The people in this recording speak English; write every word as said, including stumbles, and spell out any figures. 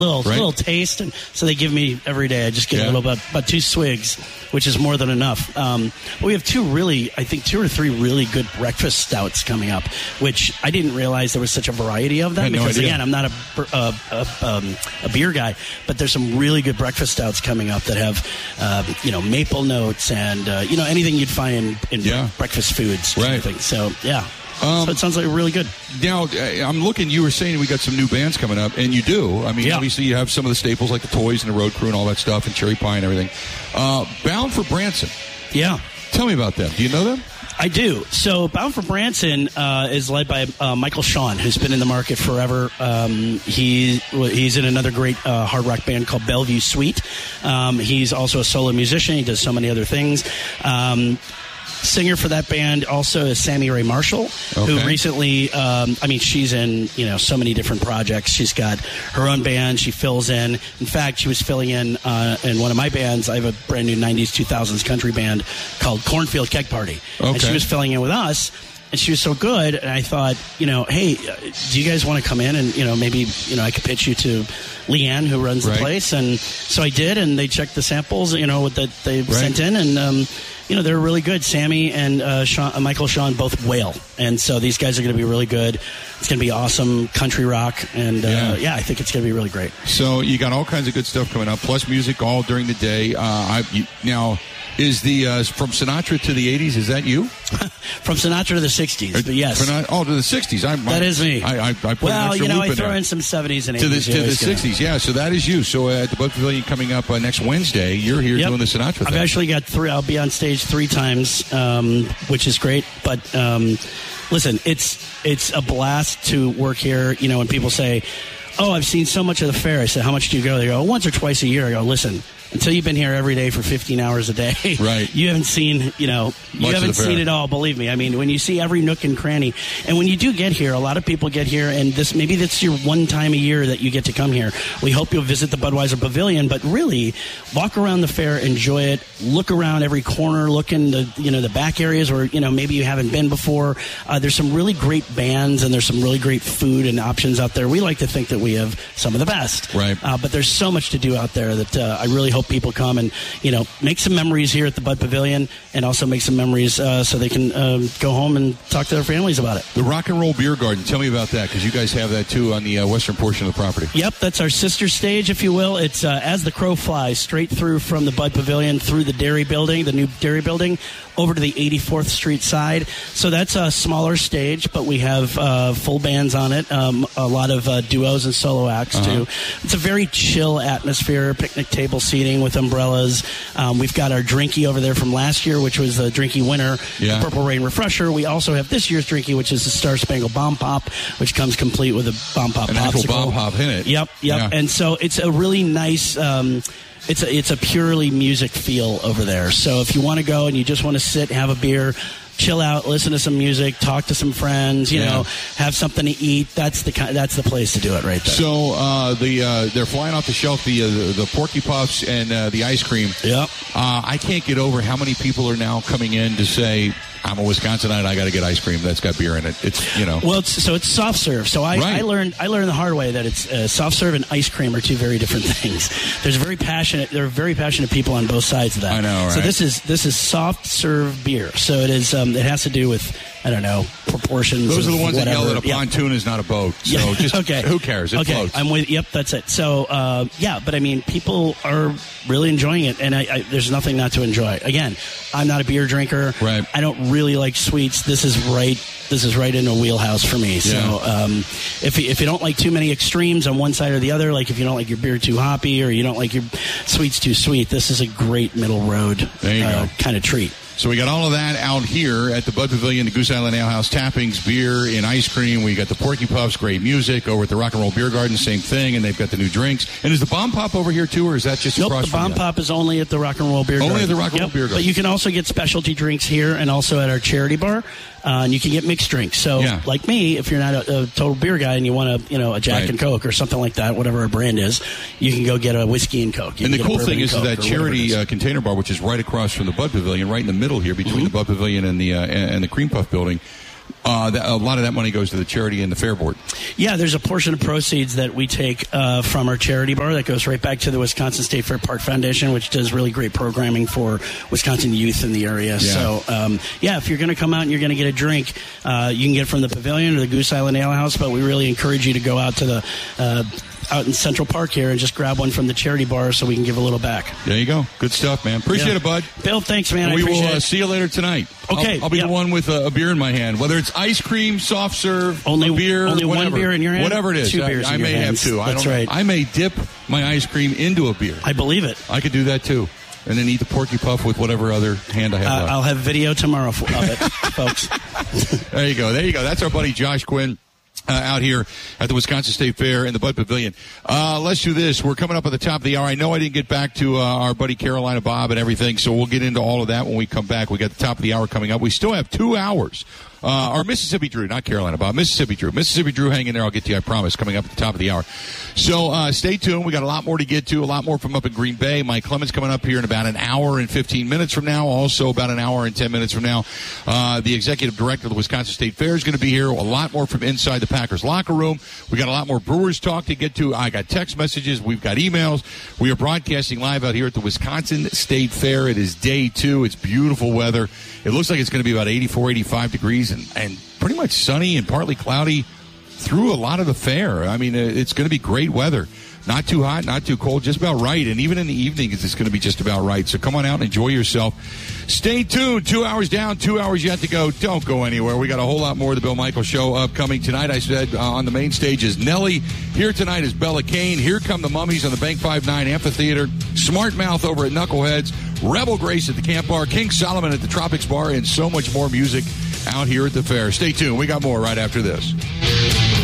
Little right? little taste, and so they give me every day. I just get Yeah. a little bit, about two swigs, which is more than enough. Um, but we have two really, I think, two or three really good breakfast stouts coming up, which I didn't realize there was such a variety of them. I had no because idea. again, I'm not a, a, a, um, a beer guy, but there's some really good breakfast stouts coming up that have, uh, you know, maple notes and uh, you know anything you'd find in, in Yeah. breakfast foods. Right. Kind of thing. So yeah. Um, so it sounds like really good. Now, uh, I'm looking, you were saying we got some new bands coming up, and you do. I mean, Yeah. obviously you have some of the staples like the Toys and the Road Crew and all that stuff, and Cherry Pie and everything. Uh, Bound for Branson. Yeah. Tell me about them. Do you know them? I do. So Bound for Branson uh, is led by uh, Michael Sean, who's been in the market forever. Um, he He's in another great uh, hard rock band called Bellevue Suite. Um, he's also a solo musician. He does so many other things. Um Singer for that band also is Sammy Ray Marshall, Okay. who recently, um, I mean, she's in, you know, so many different projects. She's got her own band. She fills in. In fact, she was filling in uh, in one of my bands. I have a brand new nineties, two thousands country band called Cornfield Keg Party. And Okay. she was filling in with us. And she was so good, and I thought, you know, hey, uh, do you guys want to come in and, you know, maybe, you know, I could pitch you to Leanne, who runs Right. the place. And so I did, and they checked the samples, you know, that they Right. sent in, and, um, you know, they're really good. Sammy and uh, Sean, uh, Michael Sean both wail, and so these guys are going to be really good. It's going to be awesome country rock, and uh, Yeah. yeah. I think it's going to be really great. So you got all kinds of good stuff coming up, plus music all during the day. Uh, I, you, now, is the uh, from Sinatra to the eighties, is that you? From Sinatra to the sixties, but yes. From, oh, to the sixties. I, That is me. I, I, I put Well, an extra you know, loop I in throw there. in some seventies and To the, eighties. to You the always gotta- sixties, yeah. So that is you. So uh, at the Bud Pavilion coming up uh, next Wednesday, you're here Yep. doing the Sinatra I've thing. actually got three. I'll be on stage three times, um, which is great. But um, listen, it's it's a blast to work here. You know, when people say, "Oh, I've seen so much of the fair," I said, "How much do you go?" They go, "Once or twice a year." I go, "Listen, until you've been here every day for fifteen hours a day, Right. you haven't seen, you know, you Much of haven't the fair. seen it all. Believe me. I mean, when you see every nook and cranny, and when you do get here, a lot of people get here, and this maybe that's your one time a year that you get to come here. We hope you'll visit the Budweiser Pavilion, but really walk around the fair, enjoy it, look around every corner, look in the you know the back areas where you know maybe you haven't been before. Uh, there's some really great bands, and there's some really great food and options out there. We like to think that we have some of the best, Right. Uh, but there's so much to do out there that uh, I really hope people come and you know make some memories here at the Bud Pavilion, and also make some memories uh, so they can um, go home and talk to their families about it. The Rock and Roll Beer Garden. Tell me about that, because you guys have that too on the uh, western portion of the property. Yep, that's our sister stage, if you will. It's uh, as the crow flies, straight through from the Bud Pavilion, through the dairy building, the new dairy building, over to the eighty-fourth Street side. So that's a smaller stage, but we have uh, full bands on it, um, a lot of uh, duos and solo acts, Uh-huh. too. It's a very chill atmosphere, picnic table seating with umbrellas. Um, we've got our Drinky over there from last year, which was the Drinky winner, Yeah. the Purple Rain Refresher. We also have this year's Drinky, which is the Star Spangled Bomb Pop, which comes complete with a Bomb Pop An popsicle. actual bomb pop in it. Yep, yep. Yeah. And so it's a really nice. Um, it's a it's a purely music feel over there. So if you want to go and you just want to sit, have a beer, chill out, listen to some music, talk to some friends, you Yeah. know, have something to eat. That's the ki- that's the place to do it right there. So uh, the uh, they're flying off the shelf the uh, the, the Porky Puffs and uh, the ice cream. Yep. Uh, I can't get over how many people are now coming in to say, I'm a Wisconsinite, I got to get ice cream that's got beer in it. It's, you know. Well, it's, so it's soft serve. So I, Right. I learned I learned the hard way that it's uh, soft serve and ice cream are two very different things. There's very passionate. There are very passionate people on both sides of that. I know, So right? this is this is soft serve beer. So it is. Um, it has to do with I don't know proportions. Those are of the ones whatever. that yell that a Yeah. pontoon is not a boat. So Yeah. just okay. who cares? It okay. floats. I'm with. Yep, that's it. So uh, yeah, but I mean, people are really enjoying it, and I, I, there's nothing not to enjoy. Again, I'm not a beer drinker. Right. I don't really like sweets. This is right. This is right in a wheelhouse for me. So Yeah. um, if you, if you don't like too many extremes on one side or the other, like if you don't like your beer too hoppy or you don't like your sweets too sweet, this is a great middle road There you uh, go. kind of treat. So we got all of that out here at the Bud Pavilion, the Goose Island Ale House, tappings, beer, and ice cream. We got the Porky Puffs, great music. Over at the Rock and Roll Beer Garden, same thing, and they've got the new drinks. And is the Bomb Pop over here too, or is that just Nope, across the from Bomb you? Pop is only at the Rock and Roll Beer Only Garden. at the Rock and Roll Yep. Beer Garden. But you can also get specialty drinks here and also at our charity bar. Uh, and you can get mixed drinks. So, Yeah. like me, if you're not a, a total beer guy and you want a, you know, a Jack Right. and Coke or something like that, whatever our brand is, you can go get a whiskey and Coke. You And the can get a cool thing bourbon is Coke that or whatever it charity is. uh, container bar, which is right across from the Bud Pavilion, right in the middle here between Mm-hmm. the Bud Pavilion and the uh, and the Cream Puff building. Uh, that, a lot of that money goes to the charity and the fair board. Yeah, there's a portion of proceeds that we take uh, from our charity bar that goes right back to the Wisconsin State Fair Park Foundation, which does really great programming for Wisconsin youth in the area. Yeah. So, um, yeah, if you're going to come out and you're going to get a drink, uh, you can get it from the Pavilion or the Goose Island Ale House, but we really encourage you to go out to the uh, out in Central Park here and just grab one from the charity bar so we can give a little back. There you go. Good stuff, man. Appreciate yeah. it, bud. Bill, thanks, man. And I we appreciate will uh, it. see you later tonight. Okay. I'll, I'll be yep. the one with a, a beer in my hand, whether it's ice cream, soft serve, only a beer, only whatever. one beer in your hand. Whatever it is. Two beers I, I in your may hands. have two. That's I don't right. know. I may dip my ice cream into a beer. I believe it. I could do that too. And then eat the Porky Puff with whatever other hand I have uh, left. I'll have video tomorrow for, of it, folks. There you go. There you go. That's our buddy Josh Quinn. Uh, out here at the Wisconsin State Fair in the Bud Pavilion. Uh, let's do this. We're coming up at the top of the hour. I know I didn't get back to uh, our buddy Carolina Bob and everything, so we'll get into all of that when we come back. We got the top of the hour coming up. We still have two hours. Uh, our Mississippi Drew, not Carolina Bob, Mississippi Drew. Mississippi Drew, hang in there. I'll get to you, I promise, coming up at the top of the hour. So uh, stay tuned. We got a lot more to get to, a lot more from up in Green Bay. Mike Clemens coming up here in about an hour and fifteen minutes from now. Also about an hour and ten minutes from now. Uh, the executive director of the Wisconsin State Fair is going to be here. A lot more from inside the Packers locker room. We got a lot more Brewers talk to get to. I got text messages. We've got emails. We are broadcasting live out here at the Wisconsin State Fair. It is day two. It's beautiful weather. It looks like it's going to be about eighty-four, eighty-five degrees and, and pretty much sunny and partly cloudy through a lot of the fair. I mean, it's going to be great weather. Not too hot, not too cold, just about right. And even in the evenings, it's going to be just about right. So come on out and enjoy yourself. Stay tuned. Two hours down, two hours yet to go. Don't go anywhere. We got a whole lot more of the Bill Michaels Show upcoming tonight. I said uh, on the main stage is Nelly. Here tonight is Bella Kane. Here come the Mummies on the Bank five nine Amphitheater. Smart Mouth over at Knuckleheads. Rebel Grace at the Camp Bar. King Solomon at the Tropics Bar. And so much more music out here at the fair. Stay tuned. We got more right after this.